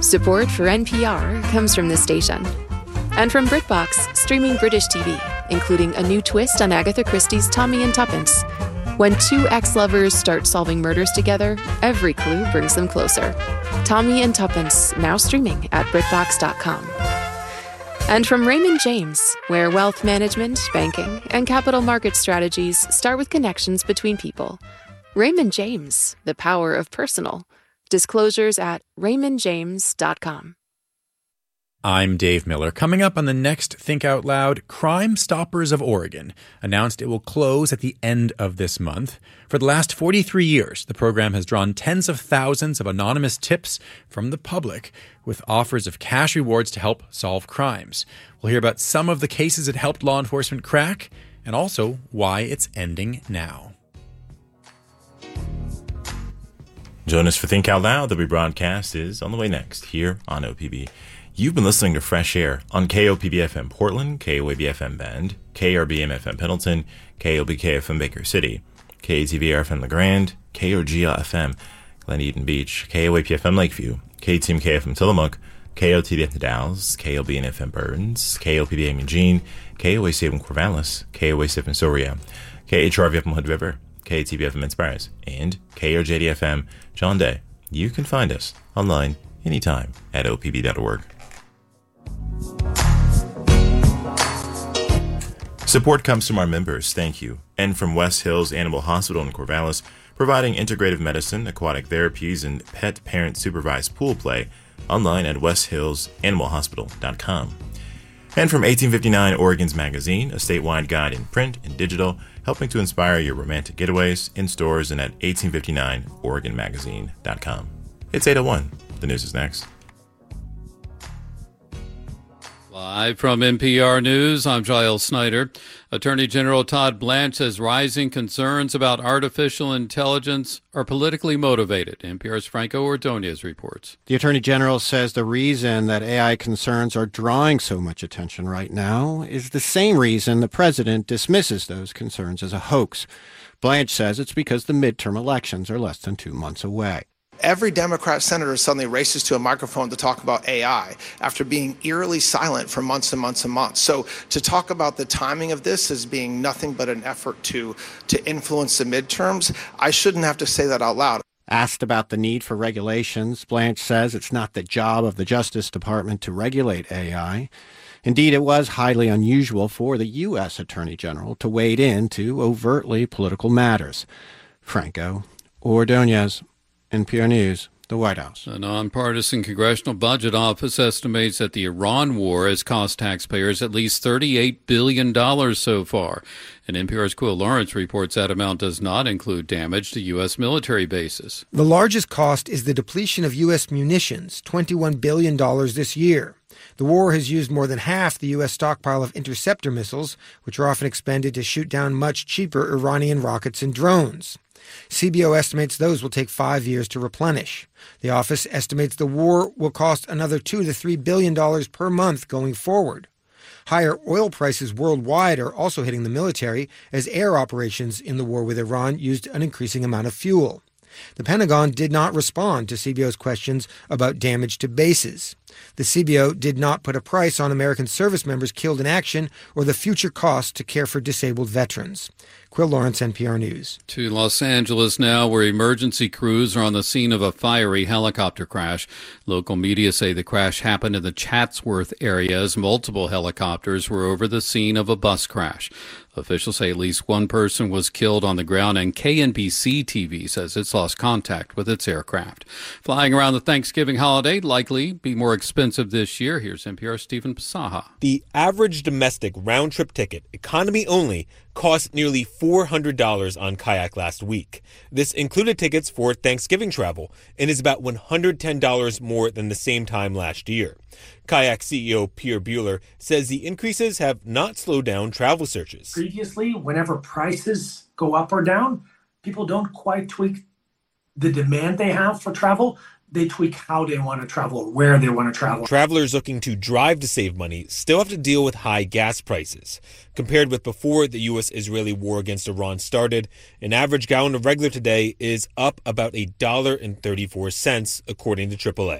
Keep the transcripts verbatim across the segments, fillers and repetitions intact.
Support for N P R comes from this station. And from BritBox, streaming British T V, including a new twist on Agatha Christie's Tommy and Tuppence. When two ex-lovers start solving murders together, every clue brings them closer. Tommy and Tuppence, now streaming at BritBox dot com. And from Raymond James, where wealth management, banking, and capital market strategies start with connections between people. Raymond James, the power of personal. Disclosures at raymond james dot com. I'm Dave Miller. Coming up on the next Think Out Loud, Crime Stoppers of Oregon announced it will close at the end of this month. For the last forty-three years, the program has drawn tens of thousands of anonymous tips from the public with offers of cash rewards to help solve crimes. We'll hear about some of the cases it helped law enforcement crack and also why it's ending now. Join us for Think Out Loud. The rebroadcast is on the way next here on O P B. You've been listening to Fresh Air on K O P B F M Portland, K O A B F M Bend, K R B M F M Pendleton, K O B K F M Baker City, K A T V R F M La Grande, K O G L F M Glen Eden Beach, K O A P F M Lakeview, K T M K F M Tillamook, K O T D F M Dalles, K O B N F M Burns, K O P B M Eugene, K O A C F M Corvallis, K O A C F M Soria, K H R V F M Hood River, K T B F M Inspires, and K O J D F M John Day. You can find us online anytime at O P B dot org. Support comes from our members, thank you, and from West Hills Animal Hospital in Corvallis, providing integrative medicine, aquatic therapies, and pet parent supervised pool play online at west hills animal hospital dot com. And from eighteen fifty-nine Oregon's Magazine, a statewide guide in print and digital, helping to inspire your romantic getaways in stores and at eighteen fifty-nine oregon magazine dot com. It's eight oh one. The news is next. Live from N P R News, I'm Giles Snyder. Attorney General Todd Blanche says rising concerns about artificial intelligence are politically motivated. N P R's Franco Ordonez reports. The Attorney General says the reason that A I concerns are drawing so much attention right now is the same reason the president dismisses those concerns as a hoax. Blanche says it's because the midterm elections are less than two months away. Every Democrat senator suddenly races to a microphone to talk about A I after being eerily silent for months and months and months. So to talk about the timing of this as being nothing but an effort to, to influence the midterms, I shouldn't have to say that out loud. Asked about the need for regulations, Blanche says it's not the job of the Justice Department to regulate A I. Indeed, it was highly unusual for the U S Attorney General to wade into overtly political matters. Franco Ordonez, N P R News, the White House. A nonpartisan Congressional Budget Office estimates that the Iran war has cost taxpayers at least thirty-eight billion dollars so far. And N P R's Quill Lawrence reports that amount does not include damage to U S military bases. The largest cost is the depletion of U S munitions, twenty-one billion dollars this year. The war has used more than half the U S stockpile of interceptor missiles, which are often expended to shoot down much cheaper Iranian rockets and drones. C B O estimates those will take five years to replenish. The office estimates the war will cost another two to three billion dollars per month going forward. Higher oil prices worldwide are also hitting the military as air operations in the war with Iran used an increasing amount of fuel. The Pentagon did not respond to C B O's questions about damage to bases. The C B O did not put a price on American service members killed in action or the future cost to care for disabled veterans. Quill Lawrence, N P R News. To Los Angeles now, where emergency crews are on the scene of a fiery helicopter crash. Local media say the crash happened in the Chatsworth area as multiple helicopters were over the scene of a bus crash. Officials say at least one person was killed on the ground, and K N B C T V says it's lost contact with its aircraft. Flying around the Thanksgiving holiday likely be more expensive this year. Here's N P R's Stephen Pasaha. The average domestic round-trip ticket, economy only, cost nearly four hundred dollars on Kayak last week. This included tickets for Thanksgiving travel and is about one hundred ten dollars more than the same time last year. Kayak C E O Pierre Bueller says the increases have not slowed down travel searches. Previously, whenever prices go up or down, people don't quite tweak the demand they have for travel. They tweak how they want to travel, where they want to travel. Travelers looking to drive to save money still have to deal with high gas prices. Compared with before the U S-Israeli war against Iran started, an average gallon of regular today is up about one dollar and thirty-four cents, according to triple A.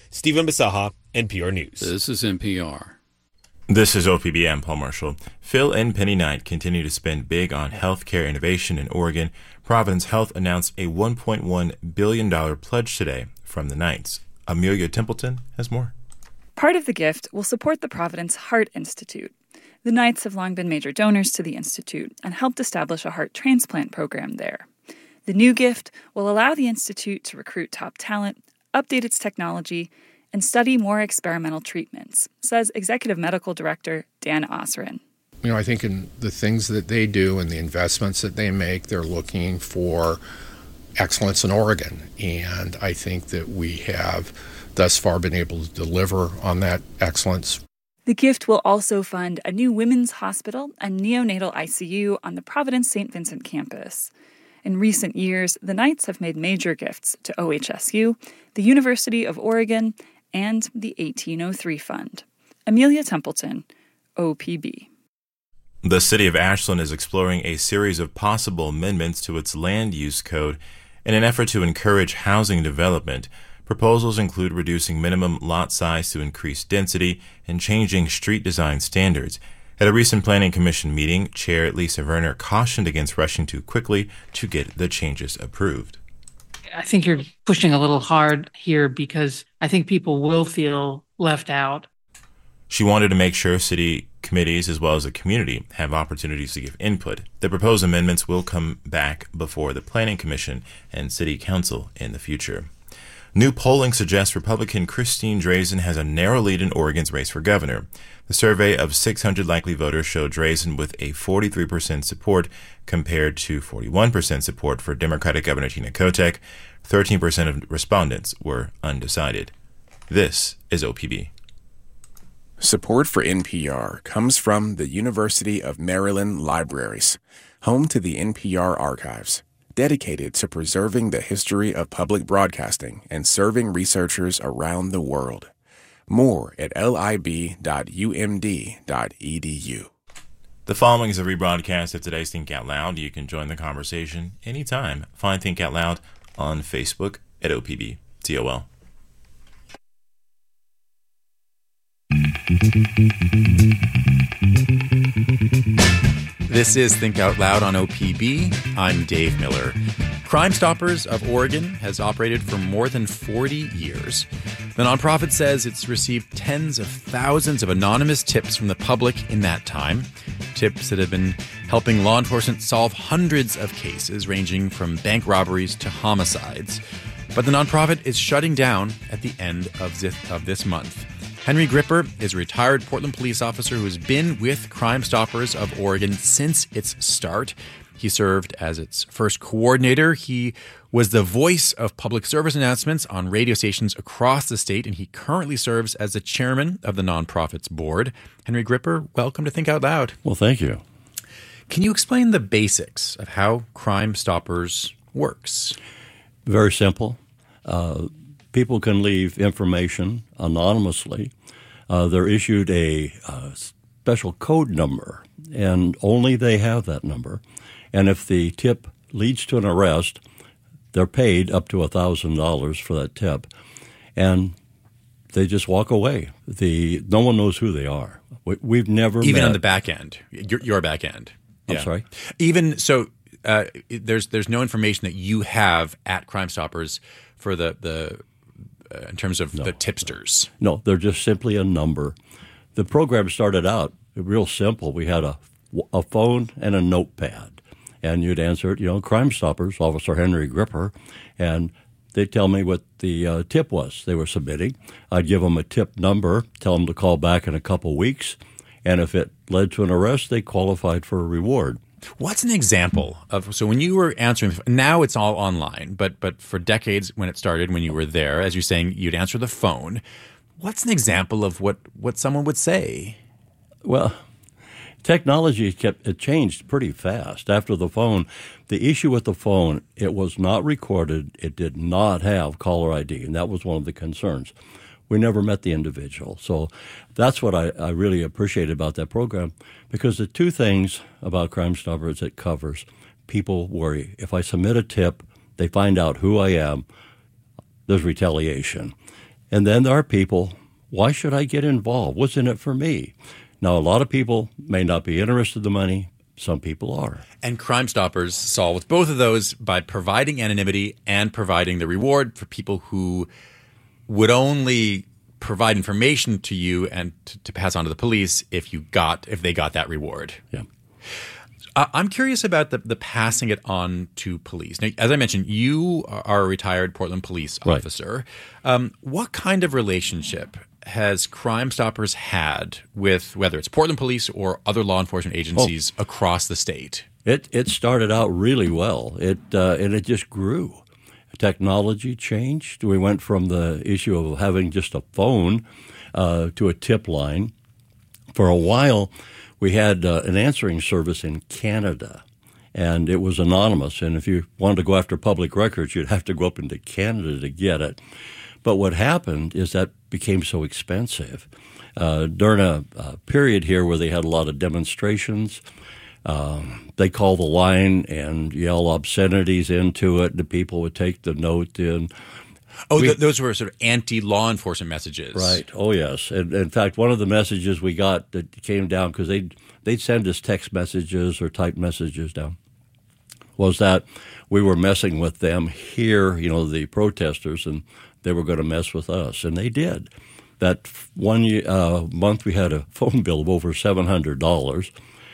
Stephen Basaha, N P R News. This is N P R. This is O P B. I'm Paul Marshall. Phil and Penny Knight continue to spend big on healthcare innovation in Oregon. Providence Health announced a one point one billion dollars pledge today from the Knights. Amelia Templeton has more. Part of the gift will support the Providence Heart Institute. The Knights have long been major donors to the Institute and helped establish a heart transplant program there. The new gift will allow the Institute to recruit top talent, update its technology, and study more experimental treatments, says Executive Medical Director Dan Osrin. You know, I think in the things that they do and the investments that they make, they're looking for excellence in Oregon. And I think that we have thus far been able to deliver on that excellence. The gift will also fund a new women's hospital and neonatal I C U on the Providence Saint Vincent campus. In recent years, the Knights have made major gifts to O H S U, the University of Oregon, and the eighteen oh three Fund. Amelia Templeton, O P B. The city of Ashland is exploring a series of possible amendments to its land use code in an effort to encourage housing development. Proposals include reducing minimum lot size to increase density and changing street design standards. At a recent Planning Commission meeting, Chair Lisa Werner cautioned against rushing too quickly to get the changes approved. I think you're pushing a little hard here because I think people will feel left out. She wanted to make sure city committees as well as the community have opportunities to give input. The proposed amendments will come back before the Planning Commission and City Council in the future. New polling suggests Republican Christine Drazan has a narrow lead in Oregon's race for governor. The survey of six hundred likely voters showed Drazan with a forty-three percent support compared to forty-one percent support for Democratic Governor Tina Kotek. thirteen percent of respondents were undecided. This is O P B. Support for N P R comes from the University of Maryland Libraries, home to the N P R Archives, dedicated to preserving the history of public broadcasting and serving researchers around the world. More at lib dot u m d dot e d u. The following is a rebroadcast of today's Think Out Loud. You can join the conversation anytime. Find Think Out Loud on Facebook at O P B T O L. This is Think Out Loud on O P B. I'm Dave Miller. Crime Stoppers of Oregon has operated for more than forty years. The nonprofit says it's received tens of thousands of anonymous tips from the public in that time. Tips that have been helping law enforcement solve hundreds of cases ranging from bank robberies to homicides. But the nonprofit is shutting down at the end of this, of this month. Henry Gripper is a retired Portland police officer who has been with Crime Stoppers of Oregon since its start. He served as its first coordinator. He was the voice of public service announcements on radio stations across the state, and he currently serves as the chairman of the nonprofit's board. Henry Gripper, welcome to Think Out Loud. Well, thank you. Can you explain the basics of how Crime Stoppers works? Very simple. Uh, people can leave information anonymously. Uh, they're issued a uh, special code number, and only they have that number. And if the tip leads to an arrest, they're paid up to one thousand dollars for that tip. And they just walk away. The no one knows who they are. We, we've never Even met. on the back end, your, your back end. I'm Yeah. sorry? Even so, uh, there's there's no information that you have at Crime Stoppers for the the uh, in terms of No. the tipsters. No, they're just simply a number. The program started out real simple. We had a, a phone and a notepad, and you'd answer it, you know, Crime Stoppers, Officer Henry Gripper, and they'd tell me what the uh, tip was they were submitting. I'd give them a tip number, tell them to call back in a couple weeks, and if it led to an arrest, they qualified for a reward. What's an example of, so when you were answering, now it's all online, but but for decades when it started, when you were there, as you're saying, you'd answer the phone. What's an example of what, what someone would say? Well, technology kept it changed pretty fast. After the phone, the issue with the phone, it was not recorded. It did not have caller I D, and that was one of the concerns. We never met the individual. So that's what I, I really appreciate about that program, because the two things about Crime Stoppers it covers, people worry. If I submit a tip, they find out who I am, there's retaliation. And then there are people, why should I get involved? What's in it for me? Now, a lot of people may not be interested in the money. Some people are. And Crime Stoppers solves both of those by providing anonymity and providing the reward for people who would only provide information to you and to, to pass on to the police if you got if they got that reward. Yeah. Uh, I'm curious about the, the passing it on to police. Now, as I mentioned, you are a retired Portland police Right. officer. Um, what kind of relationship has Crime Stoppers had with whether it's Portland Police or other law enforcement agencies oh. across the state? It it started out really well. It uh, and it just grew. Technology changed. We went from the issue of having just a phone uh, to a tip line. For a while, we had uh, an answering service in Canada, and it was anonymous. And if you wanted to go after public records, you'd have to go up into Canada to get it. But what happened is that became so expensive. Uh, during a, a period here where they had a lot of demonstrations, um, they call the line and yell obscenities into it. The people would take the note in. Oh, we, th- those were sort of anti-law enforcement messages. Right. Oh, yes. And in fact, one of the messages we got that came down, because they'd, they'd send us text messages or type messages down, was that we were messing with them here, you know, the protesters, and they were going to mess with us, and they did. That one uh, month we had a phone bill of over seven hundred dollars,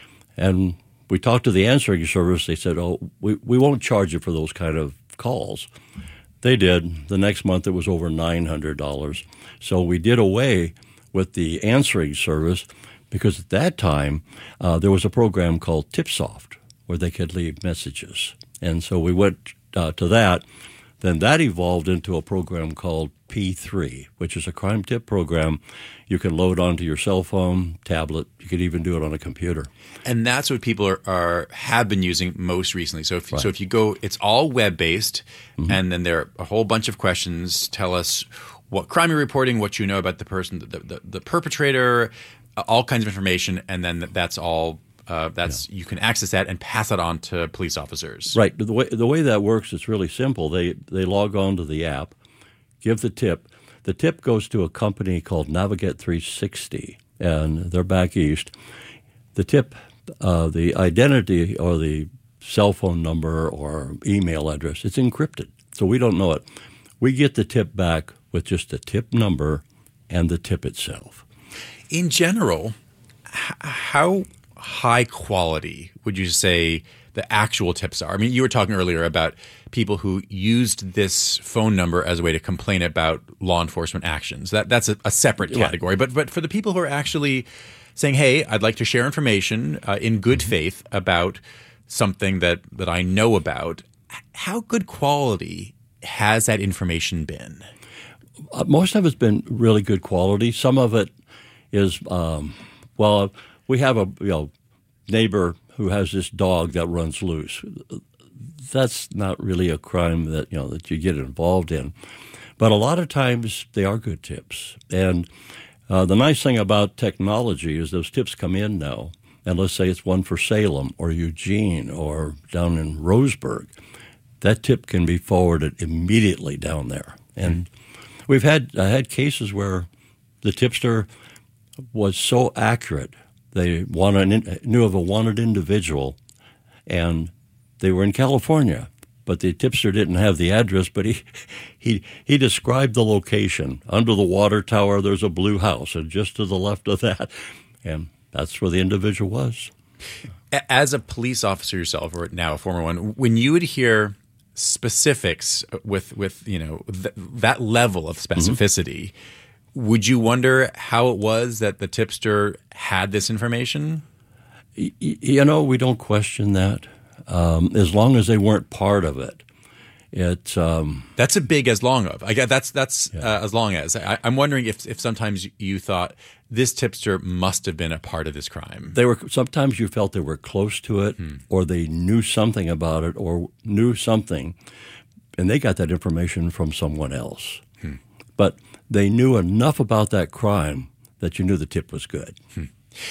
and we talked to the answering service. They said, oh, we, we won't charge you for those kind of calls. They did. The next month it was over nine hundred dollars. So we did away with the answering service because at that time uh, there was a program called TipSoft where they could leave messages. And so we went uh, to that. Then that evolved into a program called P three, which is a crime tip program you can load onto your cell phone, tablet. You could even do it on a computer. And that's what people are, are have been using most recently. So if, Right. so if you go, it's all web-based, Mm-hmm. and then there are a whole bunch of questions. Tell us what crime you're reporting, what you know about the person, the, the, the perpetrator, uh, all kinds of information, and then that's all Uh, that's yeah. you can access that and pass it on to police officers. Right. The way the way that works is really simple. They they log on to the app, give the tip. The tip goes to a company called Navigate three sixty, and they're back east. The tip, uh, the identity or the cell phone number or email address, it's encrypted, so we don't know it. We get the tip back with just the tip number and the tip itself. In general, h- how high quality would you say the actual tips are? I mean, you were talking earlier about people who used this phone number as a way to complain about law enforcement actions. That that's a, a separate category. But but for the people who are actually saying, "Hey, I'd like to share information uh, in good faith about something that that I know about," how good quality has that information been? Uh, most of it's been really good quality. Some of it is um, well. We have a you know neighbor who has this dog that runs loose. That's not really a crime that you know that you get involved in, but a lot of times they are good tips. And uh, the nice thing about technology is those tips come in now, and let's say it's one for Salem or Eugene or down in Roseburg, that tip can be forwarded immediately down there. And we've had I had cases where the tipster was so accurate. They wanted, knew of a wanted individual, and they were in California, but the tipster didn't have the address, but he he he described the location. Under the water tower, there's a blue house, and just to the left of that, and that's where the individual was. As a police officer yourself, or now a former one, when you would hear specifics with, with you know, th- that level of specificity, mm-hmm. would you wonder how it was that the tipster had this information? Y- you know, we don't question that. Um, as long as they weren't part of it. It's um, that's a big as long of. I guess that's that's yeah. uh, as long as. I, I'm wondering if if sometimes you thought this tipster must have been a part of this crime. They were sometimes you felt they were close to it, hmm. or they knew something about it, or knew something, and they got that information from someone else. Hmm. But they knew enough about that crime that you knew the tip was good. Hmm.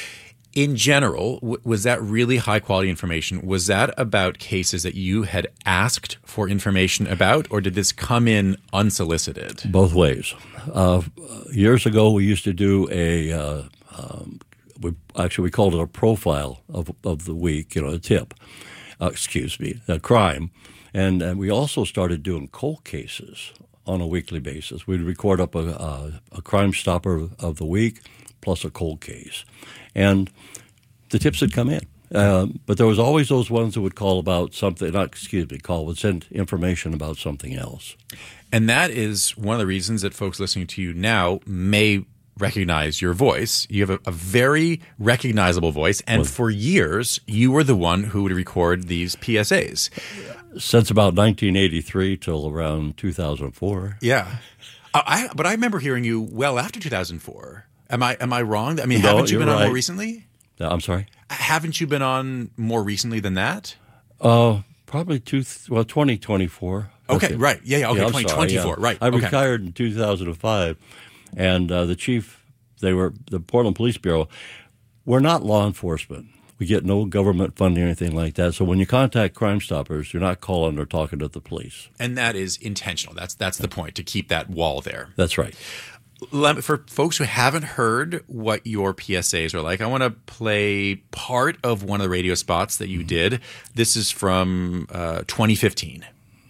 In general, w- was that really high-quality information? Was that about cases that you had asked for information about, or did this come in unsolicited? Both ways. Uh, years ago, we used to do a uh, um, we actually we called it a profile of of the week, you know, a tip. Uh, excuse me, a crime, and, and we also started doing cold cases on a weekly basis. We'd record up a, a, a Crime Stopper of the week plus a cold case, and the tips would come in. Uh, but there was always those ones that would call about something. Not excuse me, call would send information about something else. And that is one of the reasons that folks listening to you now may recognize your voice. You have a, a very recognizable voice, and well, for years you were the one who would record these P S As. Since about nineteen eighty-three till around two thousand four. Yeah, I, but I remember hearing you well after two thousand four. Am I am I wrong? I mean, no, haven't you been right. on more recently? I'm sorry? Haven't you been on more recently than that? Uh, probably two, well, twenty twenty-four. Okay, okay. right. Yeah, yeah, okay, yeah, twenty twenty-four, sorry, yeah. right. I okay. retired in two thousand five, and uh, the chief, they were, the Portland Police Bureau, we're not law enforcement. We get no government funding or anything like that. So when you contact Crime Stoppers, you're not calling or talking to the police. And that is intentional. That's that's the point, to keep that wall there. That's right. For folks who haven't heard what your P S As are like, I want to play part of one of the radio spots that you did. This is from uh, twenty fifteen.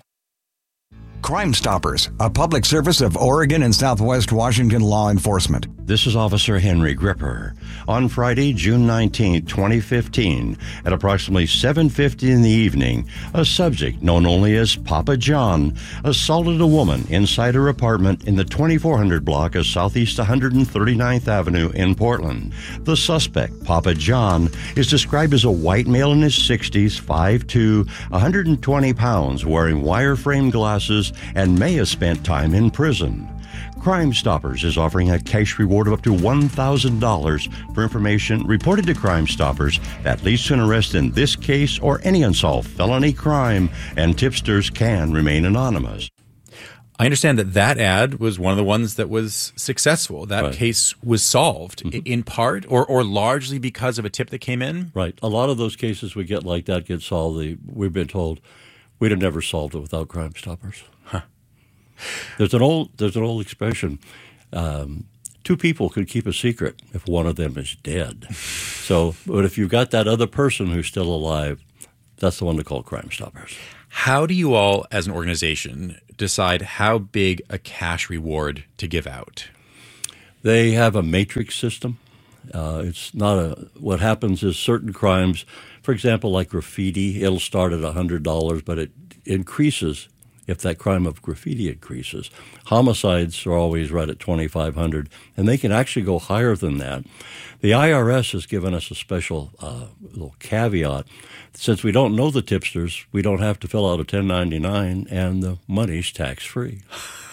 Crime Stoppers, a public service of Oregon and Southwest Washington law enforcement. This is Officer Henry Gripper. On Friday, June nineteenth, twenty fifteen, at approximately seven fifty in the evening, a subject known only as Papa John assaulted a woman inside her apartment in the twenty-four hundred block of Southeast one hundred thirty-ninth Avenue in Portland. The suspect, Papa John, is described as a white male in his sixties, five foot two, one hundred twenty pounds, wearing wire-frame glasses, and may have spent time in prison. Crime Stoppers is offering a cash reward of up to one thousand dollars for information reported to Crime Stoppers that leads to an arrest in this case or any unsolved felony crime, and tipsters can remain anonymous. I understand that that ad was one of the ones that was successful. That right. case was solved mm-hmm. in part or, or largely because of a tip that came in? Right. A lot of those cases we get like that get solved. We've been told we'd have never solved it without Crime Stoppers. Huh. There's an old there's an old expression. Um, two people could keep a secret if one of them is dead. So, but if you've got that other person who's still alive, that's the one to call Crime Stoppers. How do you all, as an organization, decide how big a cash reward to give out? They have a matrix system. Uh, it's not a. What happens is certain crimes, for example, like graffiti, it'll start at one hundred dollars, but it increases if that crime of graffiti increases. Homicides are always right at twenty-five hundred dollars, and they can actually go higher than that. The I R S has given us a special uh, little caveat. Since we don't know the tipsters, we don't have to fill out a ten ninety-nine, and the money's tax-free.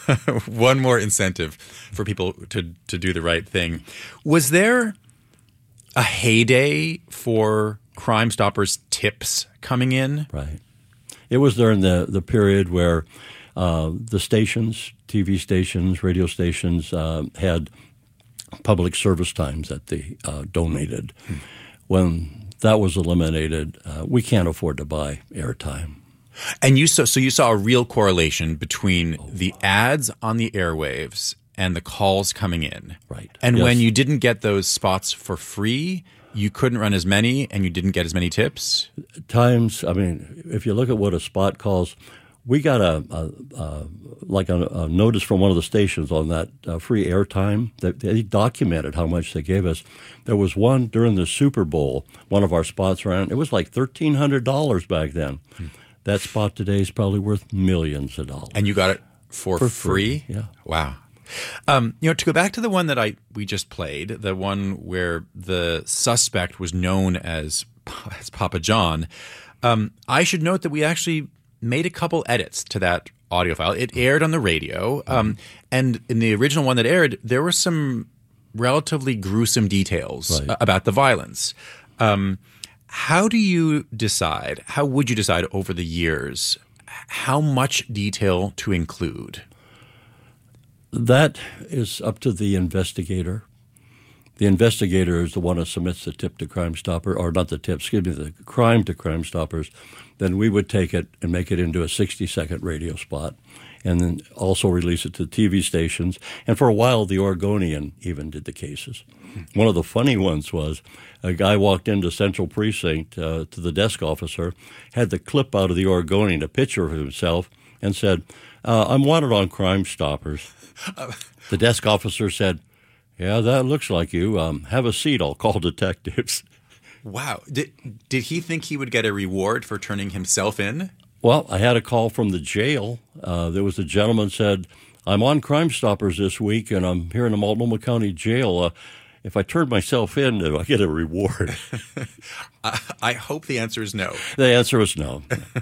One more incentive for people to, to do the right thing. Was there a heyday for Crime Stoppers tips coming in? Right. It was during the, the period where uh, the stations, T V stations, radio stations, uh, had public service times that they uh, donated. Hmm. When that was eliminated, uh, we can't afford to buy airtime. And you saw, so you saw a real correlation between oh, the ads on the airwaves and the calls coming in. Right. And yes. when you didn't get those spots for free, you couldn't run as many and you didn't get as many tips? Times, I mean, if you look at what a spot calls, we got a, a, a like a, a notice from one of the stations on that uh, free airtime that they documented how much they gave us. There was one during the Super Bowl, one of our spots ran, it was like thirteen hundred dollars back then. Hmm. That spot today is probably worth millions of dollars. And you got it for, for free? free? Yeah. Wow. Um, you know, to go back to the one that I we just played, the one where the suspect was known as, as Papa John, um, I should note that we actually made a couple edits to that audio file. It aired on the radio, um, and in the original one that aired, there were some relatively gruesome details right. about the violence. Um, how do you decide, how would you decide over the years how much detail to include? That is up to the investigator. the investigator is the one that submits the tip to Crime Stopper, or not the tip, excuse me, the crime to Crime Stoppers, then we would take it and make it into a sixty-second radio spot and then also release it to T V stations. And for a while, the Oregonian even did the cases. One of the funny ones was a guy walked into Central Precinct uh, to the desk officer, had the clip out of the Oregonian, a picture of himself, and said, uh, I'm wanted on Crime Stoppers. The desk officer said, yeah, that looks like you. Um, have a seat. I'll call detectives. Wow. Did, did he think he would get a reward for turning himself in? Well, I had a call from the jail. Uh, there was a gentleman said, I'm on Crime Stoppers this week, and I'm here in the Multnomah County Jail. Uh, if I turn myself in, do I get a reward? I, I hope the answer is no. The answer was no.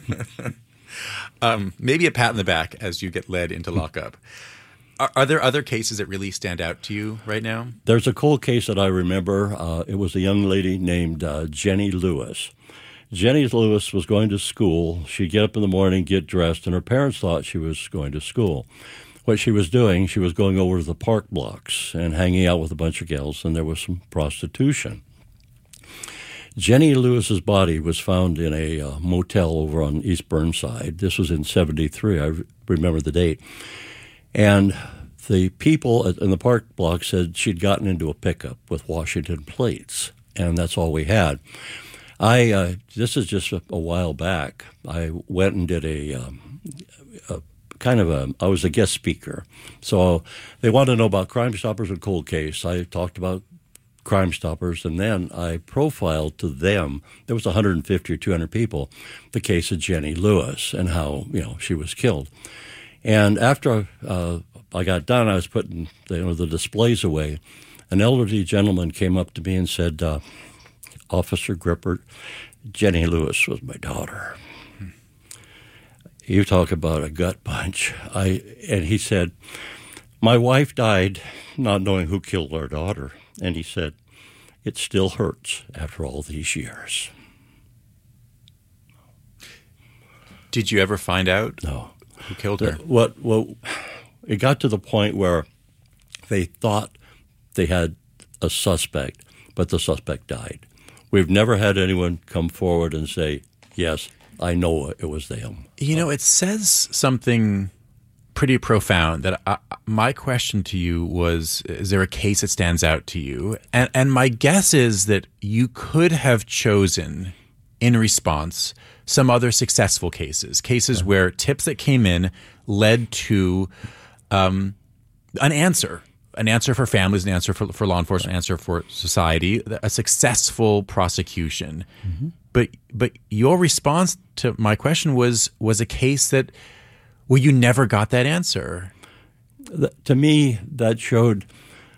um, maybe a pat in the back as you get led into lockup. Are, are there other cases that really stand out to you right now? There's a cold case that I remember. Uh, it was a young lady named uh, Jenny Lewis. Jenny Lewis was going to school. She'd get up in the morning, get dressed, and her parents thought she was going to school. What she was doing, she was going over to the park blocks and hanging out with a bunch of gals, and there was some prostitution. Jenny Lewis's body was found in a uh, motel over on East Burnside. This was in seventy-three. I remember the date. And the people in the park block said she'd gotten into a pickup with Washington plates, and that's all we had. I uh, this is just a, a while back. I went and did a, um, a kind of a, I was a guest speaker. So they wanted to know about Crime Stoppers and Cold Case. I talked about Crime Stoppers, and then I profiled to them, there was one hundred fifty or two hundred people, the case of Jenny Lewis and how, you know, she was killed. And after uh, I got done, I was putting the, you know, the displays away. An elderly gentleman came up to me and said, uh, Officer Grippert, Jenny Lewis was my daughter. Hmm. You talk about a gut punch. I and he said, my wife died not knowing who killed our daughter. And he said, it still hurts after all these years. Did you ever find out no. who killed her? What, what, it got to the point where they thought they had a suspect, but the suspect died. We've never had anyone come forward and say, yes, I know it was them. You know, it says something pretty profound that I, my question to you was, is there a case that stands out to you? And, and my guess is that you could have chosen in response some other successful cases, cases yeah. where tips that came in led to um, an answer. An answer for families, an answer for, for law enforcement, an answer for society, a successful prosecution. Mm-hmm. But but your response to my question was was a case that, well, you never got that answer. To me, that showed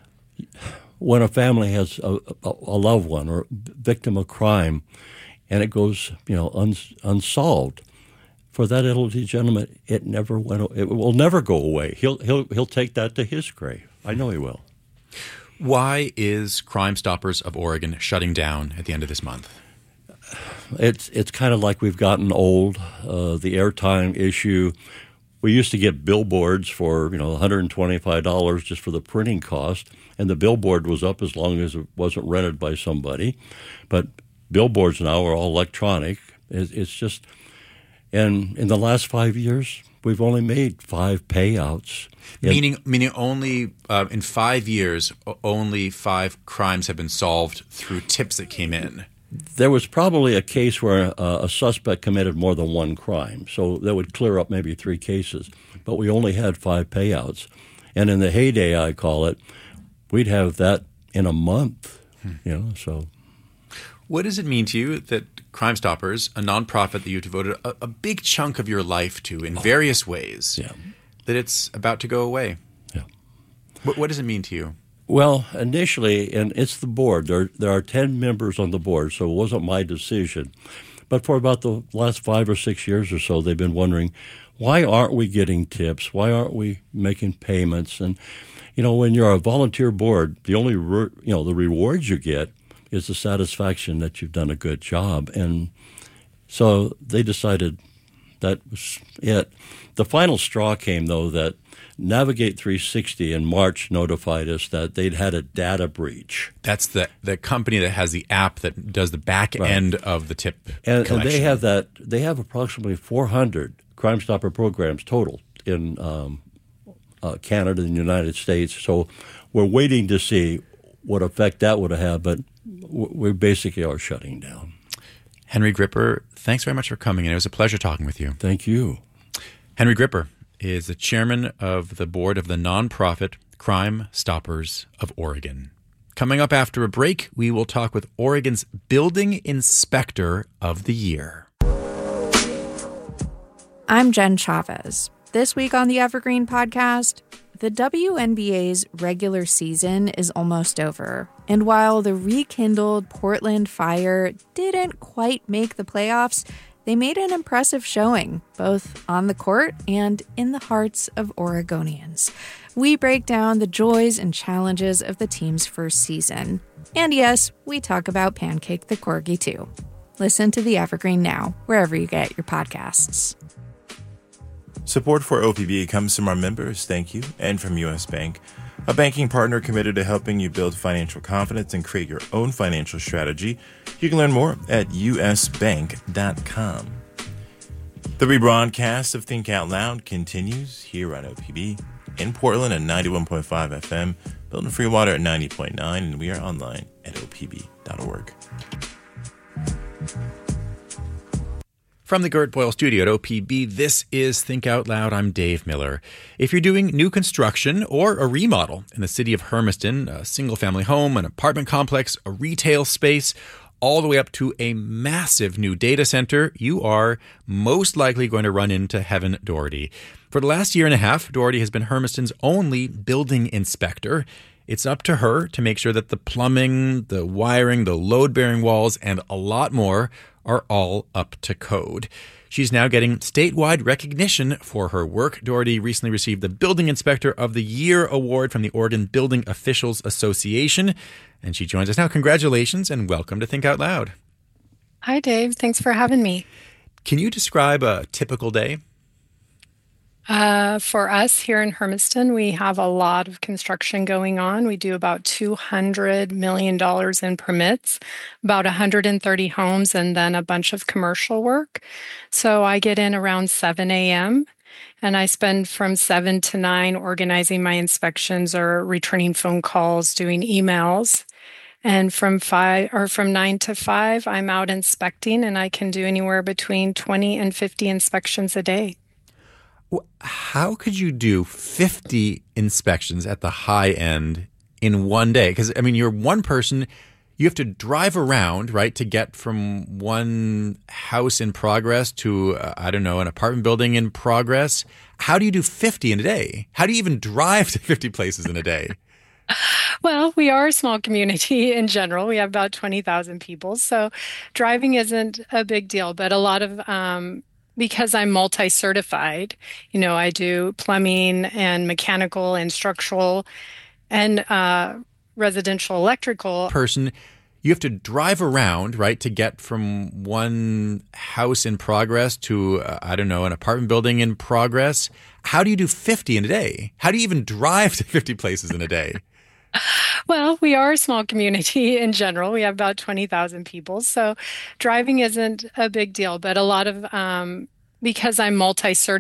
when a family has a, a loved one or victim of crime, and it goes, you know, uns, unsolved. For that elderly gentleman, it never went. It will never go away. He'll he'll he'll take that to his grave. I know he will. Why is Crime Stoppers of Oregon shutting down at the end of this month? It's it's kind of like we've gotten old. Uh, the airtime issue. We used to get billboards for, you know, one hundred twenty-five dollars just for the printing cost, and the billboard was up as long as it wasn't rented by somebody. But billboards now are all electronic. It, it's just, and in the last five years, we've only made five payouts. Meaning, meaning only uh, in five years, only five crimes have been solved through tips that came in. There was probably a case where uh, a suspect committed more than one crime, so that would clear up maybe three cases. But we only had five payouts. And in the heyday, I call it, we'd have that in a month, hmm. you know, so. What does it mean to you that Crime Stoppers, a nonprofit that you devoted a, a big chunk of your life to in various ways, yeah. that it's about to go away? Yeah. What, what does it mean to you? Well, initially, and it's the board. There, there are ten members on the board, so it wasn't my decision. But for about the last five or six years or so, they've been wondering, why aren't we getting tips? Why aren't we making payments? And, you know, when you're a volunteer board, the only, re- you know, the rewards you get is the satisfaction that you've done a good job. And so they decided that was it. The final straw came, though, that Navigate three sixty in March notified us that they'd had a data breach. That's the the company that has the app that does the back Right. end of the tip And, and collection. they have that. They have approximately four hundred Crime Stopper programs total in um, uh, Canada and the United States. So we're waiting to see what effect that would have had, but w- we basically are shutting down. Henry Gripper, thanks very much for coming in. It was a pleasure talking with you. Thank you. Henry Gripper is the chairman of the board of the nonprofit Crime Stoppers of Oregon. Coming up after a break, we will talk with Oregon's Building Inspector of the Year. I'm Jen Chavez. This week on the Evergreen Podcast, the W N B A's regular season is almost over. And while the rekindled Portland Fire didn't quite make the playoffs, they made an impressive showing, both on the court and in the hearts of Oregonians. We break down the joys and challenges of the team's first season. And yes, we talk about Pancake the Corgi too. Listen to the Evergreen now, wherever you get your podcasts. Support for O P B comes from our members, thank you, and from U S. Bank, a banking partner committed to helping you build financial confidence and create your own financial strategy. You can learn more at u s bank dot com. The rebroadcast of Think Out Loud continues here on O P B in Portland at ninety-one point five F M, Milton Free Water at ninety point nine, and we are online at o p b dot org. From the Gert Boyle studio at O P B, this is Think Out Loud. I'm Dave Miller. If you're doing new construction or a remodel in the city of Hermiston, a single-family home, an apartment complex, a retail space, all the way up to a massive new data center, you are most likely going to run into Heaven Doherty. For the last year and a half, Doherty has been Hermiston's only building inspector. It's up to her to make sure that the plumbing, the wiring, the load-bearing walls, and a lot more are all up to code. She's now getting statewide recognition for her work. Doherty recently received the Building Inspector of the Year award from the Oregon Building Officials Association, and she joins us now. Congratulations and welcome to Think Out Loud. Hi, Dave. Thanks for having me. Can you describe a typical day? Uh, for us here in Hermiston, we have a lot of construction going on. We do about two hundred million dollars in permits, about one hundred thirty homes, and then a bunch of commercial work. So I get in around seven a.m. and I spend from seven to nine organizing my inspections or returning phone calls, doing emails. And from five or from nine to five, I'm out inspecting, and I can do anywhere between twenty and fifty inspections a day. How could you do fifty inspections at the high end in one day? Because, I mean, you're one person. You have to drive around, right, to get from one house in progress to, uh, I don't know, an apartment building in progress. How do you do fifty in a day? How do you even drive to fifty places in a day? Well, we are a small community in general. We have about twenty thousand people. So driving isn't a big deal, but a lot of um because I'm multi-certified, you know, I do plumbing and mechanical and structural and uh, residential electrical. Person, you have to drive around, right, to get from one house in progress to, uh, I don't know, an apartment building in progress. How do you do fifty in a day? How do you even drive to fifty places in a day? Well, we are a small community in general. We have about twenty thousand people. So driving isn't a big deal, but a lot of, um, because I'm multi-certified,